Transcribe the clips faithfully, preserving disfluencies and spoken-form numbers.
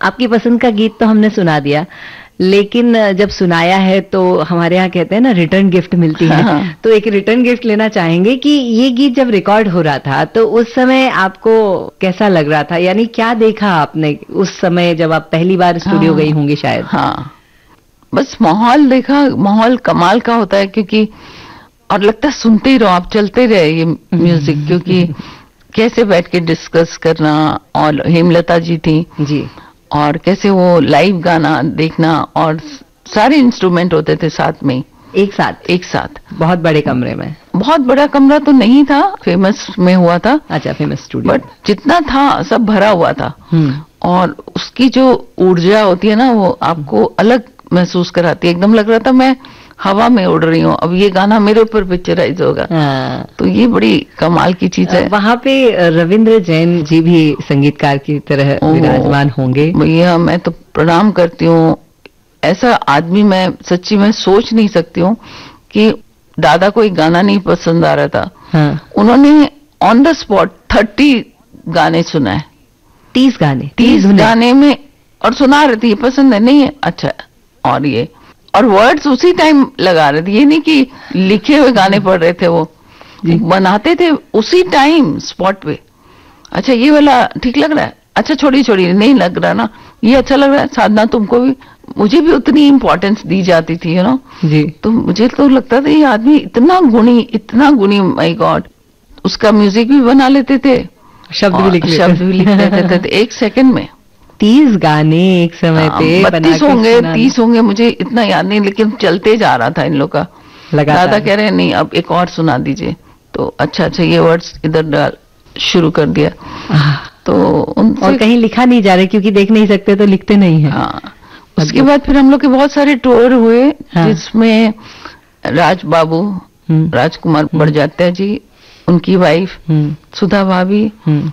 आपकी पसंद का गीत तो हमने सुना दिया, लेकिन जब सुनाया है तो हमारे यहाँ कहते हैं ना रिटर्न गिफ्ट मिलती है। हाँ। तो एक रिटर्न गिफ्ट लेना चाहेंगे कि ये गीत जब रिकॉर्ड हो रहा था तो उस समय आपको कैसा लग रहा था, यानी क्या देखा आपने उस समय जब आप पहली बार स्टूडियो हाँ। गई होंगी शायद? हाँ, बस माहौल देखा, माहौल कमाल का होता है, क्योंकि और लगता है सुनते ही रहो आप, चलते रहे ये म्यूजिक, क्योंकि कैसे बैठ के डिस्कस करना, और हेमलता जी थी जी, और कैसे वो लाइव गाना देखना, और सारे इंस्ट्रूमेंट होते थे साथ में, एक साथ एक साथ बहुत बड़े कमरे में। बहुत बड़ा कमरा तो नहीं था, फेमस में हुआ था। अच्छा, फेमस स्टूडियो, बट जितना था सब भरा हुआ था, और उसकी जो ऊर्जा होती है ना वो आपको अलग महसूस कराती है। एकदम लग रहा था मैं हवा में उड़ रही हूँ, अब ये गाना मेरे ऊपर पिक्चराइज होगा। हाँ। तो ये बड़ी कमाल की चीज है। वहाँ पे रविंद्र जैन जी भी संगीतकार की तरह विराजमान होंगे। भैया मैं तो प्रणाम करती हूँ, ऐसा आदमी मैं सच्ची में सोच नहीं सकती हूँ कि दादा को एक गाना नहीं पसंद आ रहा था। हाँ। उन्होंने ऑन द स्पॉट थर्टी गाने सुनाए, तीस गाने तीस गाने में, और सुना रहे थे ये पसंद है नहीं है अच्छा, और ये और वर्ड्स उसी टाइम लगा रहे थे, ये नहीं कि लिखे हुए गाने पढ़ रहे थे, वो बनाते थे उसी टाइम स्पॉट पे। अच्छा ये वाला ठीक लग रहा है, अच्छा छोड़ी छोड़ी नहीं लग रहा ना, ये अच्छा लग रहा है। साधना तुमको भी, मुझे भी उतनी इंपॉर्टेंस दी जाती थी, यू नो जी। तो मुझे तो लगता था ये आदमी इतना गुणी, इतना गुणी, माय गॉड। उसका म्यूजिक भी बना लेते थे, शब्द भी लिख शब्द भी लिख लेते थे एक सेकंड में। तीस गाने एक समय पे बत्तीस होंगे, तीस होंगे, मुझे इतना याद नहीं, लेकिन चलते जा रहा था इन लोग का। दादा कह रहे हैं नहीं अब एक और सुना दीजिए, तो अच्छा अच्छा ये वर्ड्स इधर डाल शुरू कर दिया। तो और कहीं लिखा नहीं जा रहा क्योंकि देख नहीं सकते तो लिखते नहीं है। हाँ। उसके बाद फिर हम लोग के बहुत सारे टूर हुए, हाँ। जिसमें राज बाबू, राजकुमार बड़जात्या जी, उनकी वाइफ सुधा भाभी,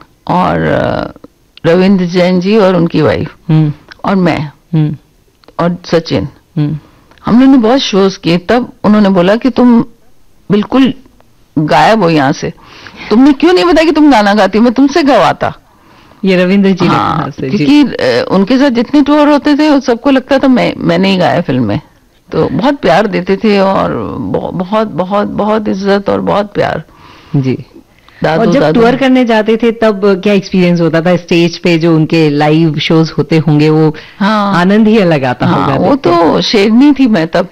और रविंद्र जैन जी और उनकी वाइफ, और मैं और सचिन, हम लोगों ने बहुत शोज किए। तब उन्होंने बोला कि तुम बिल्कुल गायब हो यहाँ से, तुमने क्यों नहीं बताया कि तुम गाना गाती हो, मैं तुमसे गवाता। ये रविंद्र जी हाँ, ने, क्योंकि उनके साथ जितने टूर होते थे सबको लगता था मैं मैंने ही गाया फिल्म में। तो बहुत प्यार देते थे, और बहुत बहुत बहुत इज्जत और बहुत प्यार जी। दादू, और जब दादू। टूर करने जाते थे तब क्या एक्सपीरियंस होता था? स्टेज पे जो उनके लाइव शोज होते होंगे वो हाँ, आनंद ही अलग आता हाँ, होगा। वो तो शेरनी थी मैं तब।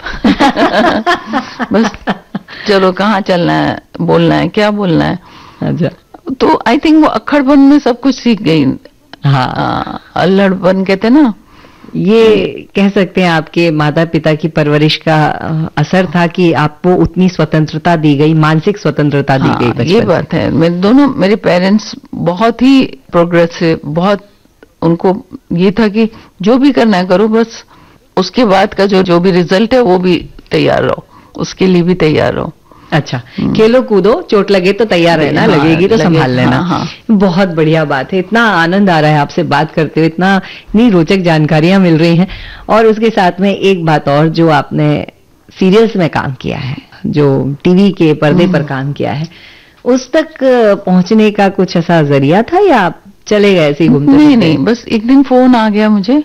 बस चलो कहाँ चलना है, बोलना है, क्या बोलना है। अच्छा। तो आई थिंक वो अक्खड़पन में सब कुछ सीख गई। हाँ, अल्हड़पन कहते ना, ये कह सकते हैं आपके माता पिता की परवरिश का असर था कि आपको उतनी स्वतंत्रता दी गई, मानसिक स्वतंत्रता दी हाँ, गई बचपन ये बात है। मेरे दोनों मेरे पेरेंट्स बहुत ही प्रोग्रेसिव, बहुत उनको ये था कि जो भी करना है करो, बस उसके बाद का जो जो भी रिजल्ट है वो भी तैयार रहो, उसके लिए भी तैयार रहो। अच्छा, खेलो कूदो, चोट लगे तो तैयार रहना, हाँ, लगेगी तो लगे, संभाल लेना। हाँ, हाँ। बहुत बढ़िया बात है, इतना आनंद आ रहा है आपसे बात करते हुए, इतना इतनी रोचक जानकारियां मिल रही हैं। और उसके साथ में एक बात और, जो आपने सीरियल्स में काम किया है, जो टीवी के पर्दे पर काम किया है, उस तक पहुंचने का कुछ ऐसा जरिया था या आप चले गए ऐसे ही घूमते? नहीं नहीं, बस एक दिन फोन आ गया मुझे,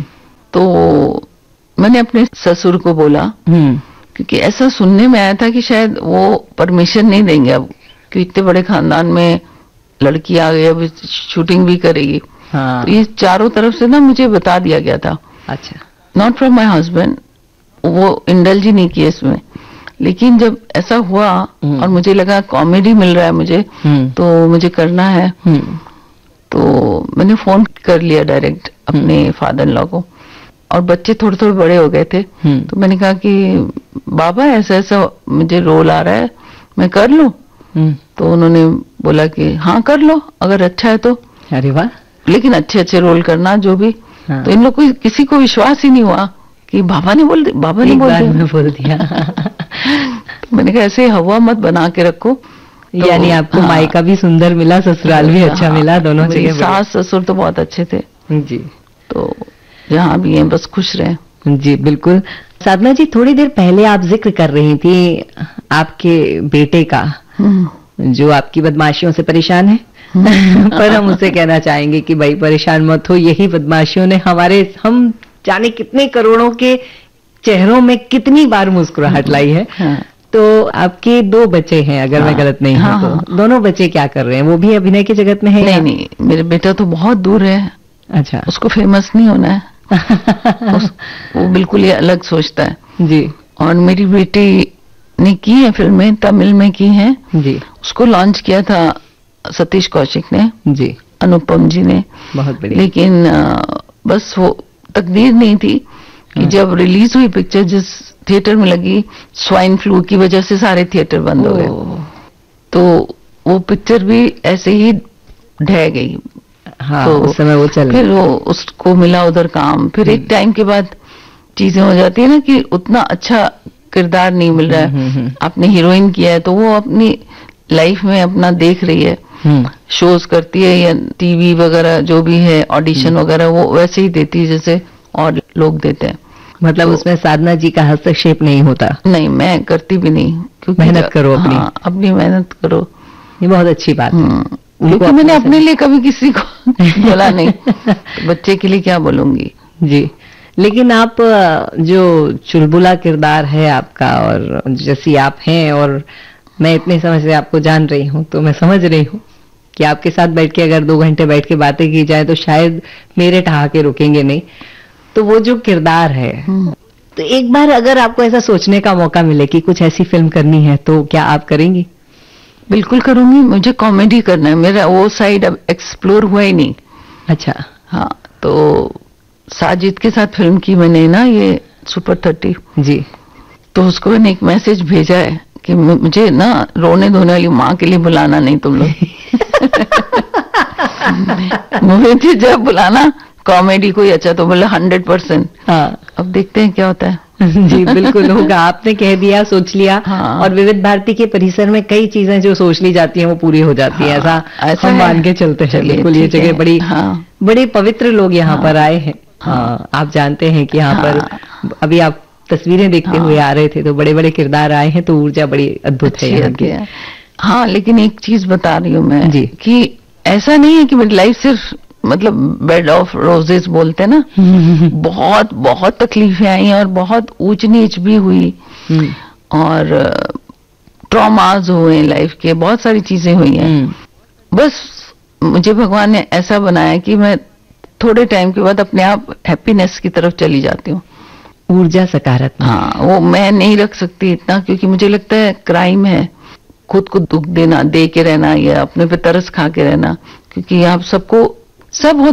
तो मैंने अपने ससुर को बोला, क्योंकि ऐसा सुनने में आया था कि शायद वो परमिशन नहीं देंगे अब, क्योंकि इतने बड़े खानदान में लड़की आ गई, अब शूटिंग भी करेगी। हाँ। तो ये चारों तरफ से ना मुझे बता दिया गया था। अच्छा। नॉट फ्रॉम माय हस्बैंड, वो इंडल्ज ही नहीं किए इसमें, लेकिन जब ऐसा हुआ और मुझे लगा कॉमेडी मिल रहा है मुझे, तो मुझे करना है, तो मैंने फोन कर लिया डायरेक्ट अपने फादर इन लॉ को, और बच्चे थोड़े थोड़े बड़े हो गए थे, तो मैंने कहा कि बाबा ऐसा ऐसा मुझे रोल आ रहा है, मैं कर लूं? तो उन्होंने बोला कि हाँ कर लो, अगर अच्छा है तो। अरे वाह। लेकिन अच्छे अच्छे रोल करना जो भी। हाँ। तो इन लोग को किसी को विश्वास ही नहीं हुआ कि बाबा ने बोल दिया, बाबा ने बोल दिया, बोल दिया। तो मैंने कहा ऐसे हवा मत बना के रखो। तो, यानी आपको हाँ, मायका भी सुंदर मिला, ससुराल भी अच्छा हाँ, मिला, दोनों जगह। सास ससुर तो बहुत अच्छे थे जी, तो जहाँ भी हैं बस खुश रहे। जी बिल्कुल। साधना जी, थोड़ी देर पहले आप जिक्र कर रही थी आपके बेटे का, जो आपकी बदमाशियों से परेशान है। पर हम उसे कहना चाहेंगे कि भाई परेशान मत हो, यही बदमाशियों ने हमारे हम जाने कितने करोड़ों के चेहरों में कितनी बार मुस्कुराहट लाई है। हाँ। तो आपके दो बच्चे हैं अगर हाँ, मैं गलत नहीं हाँ, हूं तो हाँ। दोनों बच्चे क्या कर रहे हैं? वो भी अभिनय की जगत में है? नहीं नहीं, मेरे बेटा तो बहुत दूर है। अच्छा। उसको फेमस नहीं होना है। उस, वो बिल्कुल ही अलग सोचता है जी। और मेरी बेटी ने की है फिल्में, तमिल में की हैं जी। उसको लॉन्च किया था सतीश कौशिक ने जी। अनुपम जी ने, बहुत बढ़िया। लेकिन आ, बस वो तकदीर नहीं थी कि हाँ। जब रिलीज हुई पिक्चर जिस थिएटर में लगी, स्वाइन फ्लू की वजह से सारे थिएटर बंद हो गए, तो वो पिक्चर भी ऐसे ही ढह गई। हाँ, तो उस समय वो चल फिर वो उसको मिला उधर काम, फिर एक टाइम के बाद चीजें हो जाती है ना कि उतना अच्छा किरदार नहीं मिल रहा है। आपने हीरोइन किया है तो वो अपनी लाइफ में अपना देख रही है, शोज करती है या टीवी वगैरह जो भी है ऑडिशन वगैरह वो वैसे ही देती है जैसे और लोग देते हैं। मतलब तो, उसमें साधना जी का हस्तक्षेप नहीं होता? नहीं, मैं करती भी नहीं, क्योंकि मेहनत करो अपनी। हाँ, अपनी मेहनत करो, ये बहुत अच्छी बात है। क्योंकि मैंने अपने लिए कभी किसी को बोला नहीं, तो बच्चे के लिए क्या बोलूंगी। जी। लेकिन आप जो चुलबुला किरदार है आपका और जैसी आप हैं, और मैं इतने समय से आपको जान रही हूँ तो मैं समझ रही हूँ कि आपके साथ बैठ के अगर दो घंटे बैठ के बातें की जाए तो शायद मेरे ठहाके रुकेंगे नहीं। तो वो जो किरदार है, तो एक बार अगर आपको ऐसा सोचने का मौका मिले कि कुछ ऐसी फिल्म करनी है तो क्या आप करेंगी? बिल्कुल करूंगी। मुझे कॉमेडी करना है, मेरा वो साइड अब एक्सप्लोर हुआ ही नहीं। अच्छा। हाँ, तो साजिद के साथ फिल्म की मैंने ना, ये सुपर थर्टी जी। तो उसको मैंने एक मैसेज भेजा है कि मुझे ना रोने धोने वाली माँ के लिए बुलाना नहीं तुम लोग। मुझे जब बुलाना कॉमेडी कोई अच्छा तो बोला हंड्रेड परसेंट। हाँ, अब देखते हैं क्या होता है। जी बिल्कुल होगा। आपने कह दिया, सोच लिया। हाँ। और विविध भारती के परिसर में कई चीजें जो सोच ली जाती हैं वो पूरी हो जाती है। हाँ, ऐसा, ऐसा हम मान के चलते हैं। बिल्कुल, ये जगह बड़ी, हाँ, बड़े पवित्र लोग यहाँ हाँ, पर आए हैं। हाँ, हाँ, आप जानते हैं कि यहाँ हाँ, पर अभी आप तस्वीरें देखते हाँ, हुए आ रहे थे तो बड़े बड़े किरदार आए हैं, तो ऊर्जा बड़ी अद्भुत है यहाँ की। हाँ, लेकिन एक चीज बता रही हूँ मैं जी कि ऐसा नहीं है कि मेरी लाइफ सिर्फ मतलब बेड ऑफ रोजेस बोलते ना, बहुत बहुत तकलीफें आई और बहुत ऊंच नीच भी हुई और ट्रॉमाज हुए लाइफ के, बहुत सारी चीजें हुई हैं। बस मुझे भगवान ने ऐसा बनाया कि मैं थोड़े टाइम के बाद अपने आप हैप्पीनेस की तरफ चली जाती हूँ। ऊर्जा सकारात्मक। हाँ, वो मैं नहीं रख सकती इतना, क्योंकि मुझे लगता है क्राइम है खुद को दुख देना, दे के रहना या अपने पे तरस खा के रहना, क्योंकि आप सबको सब